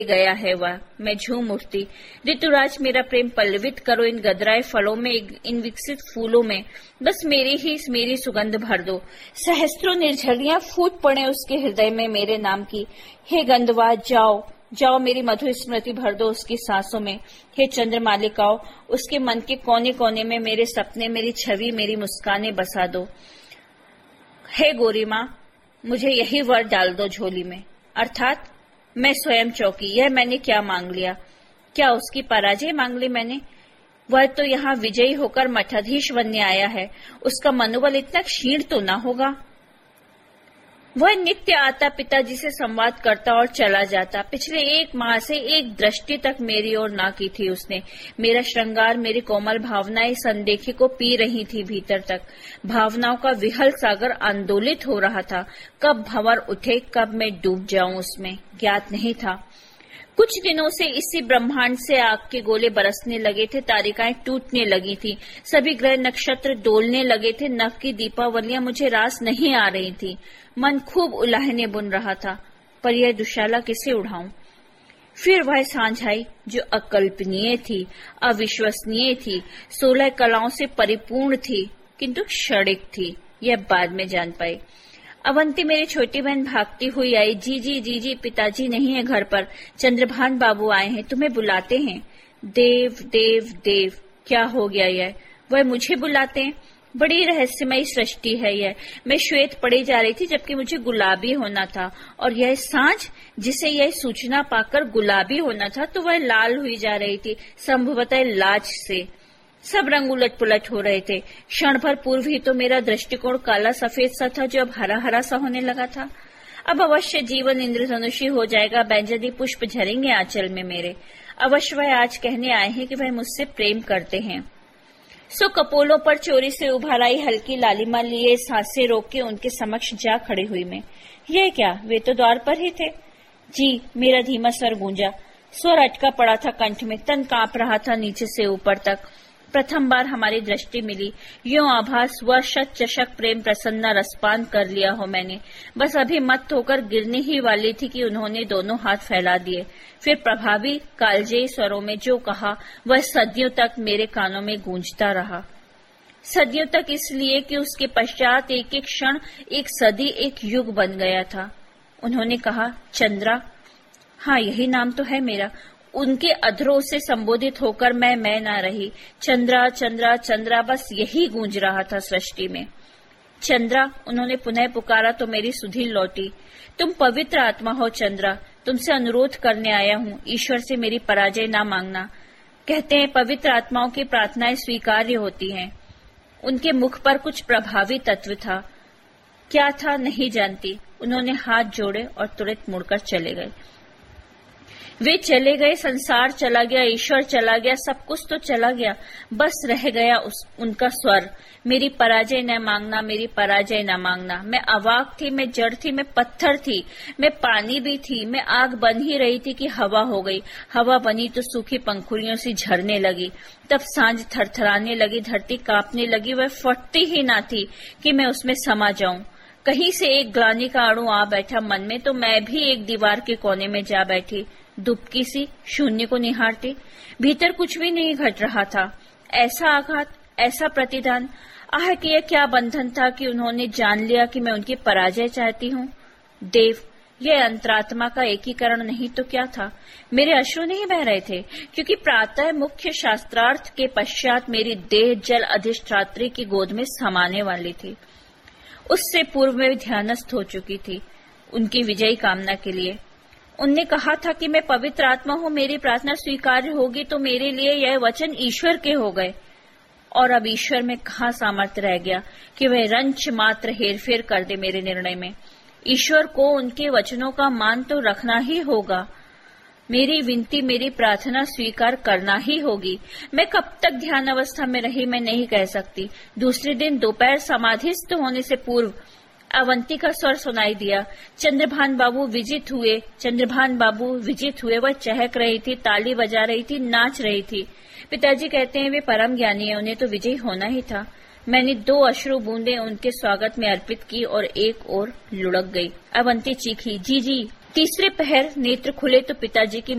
गया है वह। मैं झूम उठती। ऋतुराज, मेरा प्रेम पल्लवित करो इन गदराए फलों में, इन विकसित फूलों में, बस मेरी सुगंध भर दो। सहस्त्रों निर्झरियां फूट पड़े उसके हृदय में मेरे नाम की। हे गंधवाज, जाओ जाओ, मेरी मधुर स्मृति भर दो उसकी सांसों में। हे चंद्रमालिकाओं, उसके मन के कोने कोने में मेरे सपने, मेरी छवि, मेरी मुस्कानें बसा दो। हे गोरी माँ, मुझे यही वर डाल दो झोली में, अर्थात मैं स्वयं चौकी। यह मैंने क्या मांग लिया? क्या उसकी पराजय मांग ली मैंने? वह तो यहाँ विजयी होकर मठाधीश बनने आया है, उसका मनोबल इतना क्षीण तो ना होगा। वह नित्य आता, पिताजी से संवाद करता और चला जाता। पिछले 1 माह से एक दृष्टि तक मेरी ओर ना की थी उसने। मेरा श्रृंगार, मेरी कोमल भावनाएं संदेखे को पी रही थी भीतर तक। भावनाओं का विहल सागर आंदोलित हो रहा था। कब भंवर उठे, कब मैं डूब जाऊं उसमें, ज्ञात नहीं था। कुछ दिनों से इसी ब्रह्मांड से आग के गोले बरसने लगे थे, तारिकाएं टूटने लगी थी, सभी ग्रह नक्षत्र डोलने लगे थे। नभ की दीपावलियां मुझे रास नहीं आ रही थी। मन खूब उलाहने बुन रहा था, पर यह दुशाला किसे उड़ाऊं? फिर वह सांझ आई जो अकल्पनीय थी, अविश्वसनीय थी, 16 कलाओं से परिपूर्ण थी, किंतु क्षणिक थी। यह बाद में जान पाई। अवंती, मेरी छोटी बहन, भागती हुई आई। जी, पिताजी नहीं है घर पर, चंद्रभान बाबू आए हैं, तुम्हें बुलाते हैं। देव देव देव, क्या हो गया यह? वह मुझे बुलाते हैं? बड़ी रहस्यमयी सृष्टि है यह। मैं श्वेत पड़ी जा रही थी, जबकि मुझे गुलाबी होना था, और यह सांझ, जिसे यह सूचना पाकर गुलाबी होना था, तो वह लाल हुई जा रही थी, संभवतः लाज से। सब रंग उलट पुलट हो रहे थे। क्षण भर पूर्व ही तो मेरा दृष्टिकोण काला सफेद सा था, जो अब हरा हरा सा होने लगा था। अब अवश्य जीवन इंद्रधनुषी हो जाएगा, बैंजनी पुष्प झरेंगे आंचल में मेरे। अवश्य वह आज कहने आए हैं कि वह मुझसे प्रेम करते हैं। सो कपोलों पर चोरी से उभर आई हल्की लालिमा लिए सांसें रोक के उनके समक्ष जा खड़ी हुई मैं। यह क्या, वे तो द्वार पर ही थे। जी, मेरा धीमा स्वर गूंजा। स्वर अटका पड़ा था कंठ में, तन कांप रहा था नीचे से ऊपर तक। प्रथम बार हमारी दृष्टि मिली, यूं आभास हुआ शत चषक प्रेम प्रसन्ना रसपान कर लिया हो मैंने। बस अभी मत होकर गिरने ही वाली थी कि उन्होंने दोनों हाथ फैला दिए। फिर प्रभावी कालजेयी स्वरों में जो कहा, वह सदियों तक मेरे कानों में गूंजता रहा। सदियों तक इसलिए कि उसके पश्चात एक एक क्षण, एक सदी, एक युग बन गया था। उन्होंने कहा, चंद्रा। हाँ, यही नाम तो है मेरा। उनके अधरों से संबोधित होकर मैं ना रही। चंद्रा चंद्रा चंद्रा, बस यही गूंज रहा था सृष्टि में। चंद्रा, उन्होंने पुनः पुकारा तो मेरी सुधि लौटी। तुम पवित्र आत्मा हो चंद्रा, तुमसे अनुरोध करने आया हूँ, ईश्वर से मेरी पराजय ना मांगना। कहते हैं पवित्र आत्माओं की प्रार्थनाएं स्वीकार्य होती हैं। उनके मुख पर कुछ प्रभावी तत्व था, क्या था नहीं जानती। उन्होंने हाथ जोड़े और तुरंत मुड़कर चले गए। वे चले गए, संसार चला गया, ईश्वर चला गया, सब कुछ तो चला गया, बस रह गया उनका स्वर, मेरी पराजय न मांगना, मेरी पराजय न मांगना। मैं अवाक थी, मैं जड़ थी, मैं पत्थर थी, मैं पानी भी थी, मैं आग बन ही रही थी कि हवा हो गई। हवा बनी तो सूखी पंखुड़ियों से झरने लगी। तब सांझ थरथराने लगी, धरती कांपने लगी। वह फटती ही ना थी कि मैं उसमें समा जाऊं। कहीं से एक ग्लानि का अणु आ बैठा मन में, तो मैं भी एक दीवार के कोने में जा बैठी, दुबकी सी शून्य को निहारती। भीतर कुछ भी नहीं घट रहा था। ऐसा आघात, ऐसा प्रतिदान, आह कि यह क्या बंधन था कि उन्होंने जान लिया कि मैं उनकी पराजय चाहती हूँ। देव, यह अंतरात्मा का एकीकरण नहीं तो क्या था? मेरे अश्रु नहीं बह रहे थे, क्योंकि प्रातः मुख्य शास्त्रार्थ के पश्चात मेरी देह जल अधिष्ठात्री की गोद में समाने वाली थी। उससे पूर्व में ध्यानस्थ हो चुकी थी उनकी विजयी कामना के लिए। उनने कहा था कि मैं पवित्र आत्मा हूँ, मेरी प्रार्थना स्वीकार्य होगी तो मेरे लिए यह वचन ईश्वर के हो गए। और अब ईश्वर में कहाँ सामर्थ्य रह गया कि वह रंच मात्र हेरफेर कर दे मेरे निर्णय में। ईश्वर को उनके वचनों का मान तो रखना ही होगा। मेरी विनती, मेरी प्रार्थना स्वीकार करना ही होगी। मैं कब तक ध्यान अवस्था में रही मैं नहीं कह सकती। दूसरे दिन दोपहर समाधिस्थ होने से पूर्व अवंती का स्वर सुनाई दिया। चंद्रभान बाबू विजित हुए, चंद्रभान बाबू विजित हुए। वह चहक रही थी, ताली बजा रही थी, नाच रही थी। पिताजी कहते हैं वे परम ज्ञानी है, उन्हें तो विजयी होना ही था। मैंने 2 अश्रु बूंदें उनके स्वागत में अर्पित की और एक और लुढ़क गई। अवंती चीखी, जी जी, तीसरे पहर नेत्र खुले तो पिताजी की